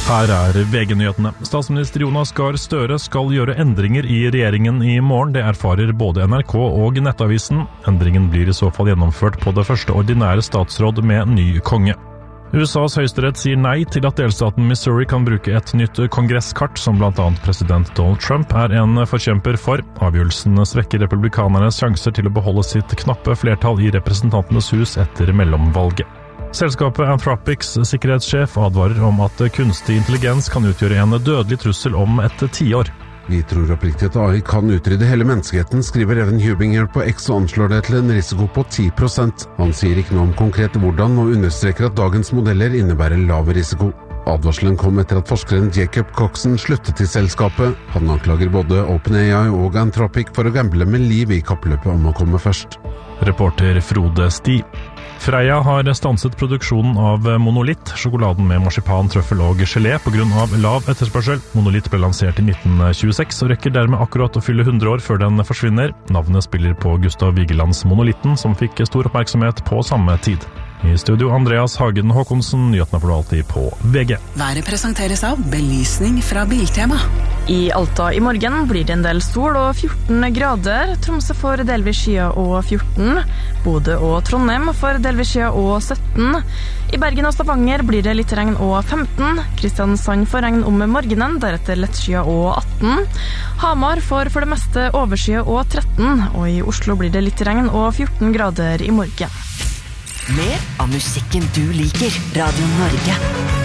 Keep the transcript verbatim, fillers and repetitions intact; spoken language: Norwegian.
Her er V G-nyhetene. Statsminister Jonas Gahr Støre skal gjøre endringer i regjeringen i morgen. Det erfarer både N R K og Nettavisen. Endringen blir i så fall gjennomført på det første ordinære statsråd med ny konge. U S A's høyesterett sier nei til at delstaten Missouri kan bruke et nytt kongresskart som blant annet president Donald Trump er en forkjemper for. Avgjørelsen svekker republikanernes sjanser til å beholde sitt knappe flertall i representantenes hus etter mellomvalget. Selskapet Anthropics sikkerhetssjef advarer om at kunstig intelligens kan utgjøre en dødelig trussel om et tiår. Vi tror oppriktig at A I kan utrydde hele menneskeheten, skriver Evan Hubinger på X og anslår det til en risiko på ti prosent. Han sier ikke noe om konkret hvordan og understreker at dagens modeller innebærer lav risiko. Advarselen kom etter at forskeren Jacob Coxon sluttet til selskapet. Han anklager både OpenAI og Anthropic for å gamble med liv i kappløpet om å komme først. Reporter Frode Sti. Freia har stanset produksjonen av Monolitt, sjokoladen med marsipan, trøffel og gelé på grunn av lav etterspørsel. Monolitt ble lansert i nitten tjueseks og rekker dermed akkurat å fylle hundre år før den forsvinner. Navnet spiller på Gustav Vigelands Monolitten, som fikk stor oppmerksomhet på samme tid. I studio Andreas Hagen Håkonsen, nyhetene får du alltid på V G. Været presenteres av belysning fra Biltema. I Alta i morgen blir det en del sol og fjorten grader. Tromsø får delvis skyer og fjorten. Bodø og Trondheim får delvis skyer og sytten. I Bergen og Stavanger blir det litt regn og femten. Kristiansand får regn om morgenen, deretter lett skyer og atten. Hamar får for det meste overskyer og tretten. Og i Oslo blir det litt regn og fjorten grader i morgen. Mer av musikken du liker. Radio Norge.